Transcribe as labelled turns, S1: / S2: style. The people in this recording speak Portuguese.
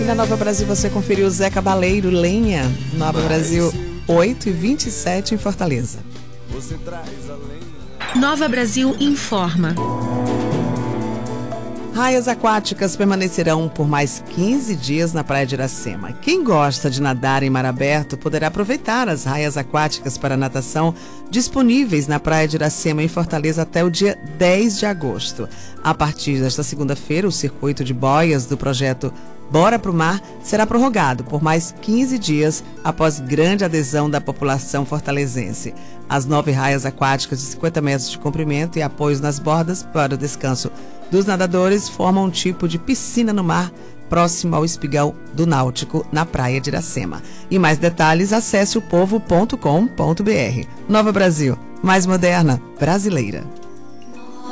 S1: na Nova Brasil você conferiu o Zé Cabaleiro, Lenha, Nova Brasil 8h27 em Fortaleza.
S2: Nova Brasil informa.
S1: Raias aquáticas permanecerão por mais 15 dias na Praia de Iracema. Quem gosta de nadar em mar aberto poderá aproveitar as raias aquáticas para natação disponíveis na Praia de Iracema, em Fortaleza, até o dia 10 de agosto. A partir desta segunda-feira, o circuito de boias do projeto Bora Pro Mar será prorrogado por mais 15 dias após grande adesão da população fortalezense. As 9 raias aquáticas de 50 metros de comprimento e apoios nas bordas para o descanso dos nadadores formam um tipo de piscina no mar próximo ao espigão do Náutico, na Praia de Iracema. E mais detalhes, acesse opovo.com.br. Nova Brasil, mais moderna, brasileira.